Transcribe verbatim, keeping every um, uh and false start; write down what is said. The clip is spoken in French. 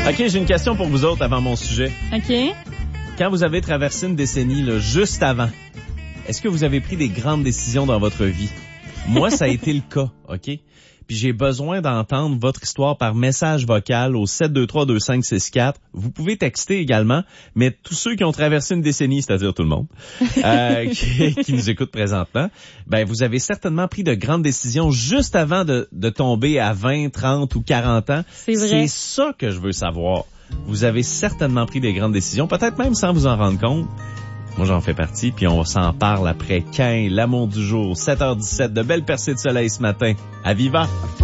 OK, j'ai une question pour vous autres avant mon sujet. OK. Quand vous avez traversé une décennie, là, juste avant, est-ce que vous avez pris des grandes décisions dans votre vie? Moi, ça a été le cas, OK? Puis j'ai besoin d'entendre votre histoire par message vocal au sept deux trois deux cinq six quatre. Vous pouvez texter également, mais tous ceux qui ont traversé une décennie, c'est-à-dire tout le monde, euh, qui, qui nous écoutent présentement, ben vous avez certainement pris de grandes décisions juste avant de, de tomber à vingt, trente ou quarante ans. C'est vrai. C'est ça que je veux savoir. Vous avez certainement pris des grandes décisions, peut-être même sans vous en rendre compte. Moi, j'en fais partie, puis on s'en parle après quinze, l'amour du jour, sept heures dix-sept, de belles percées de soleil ce matin. À Viva!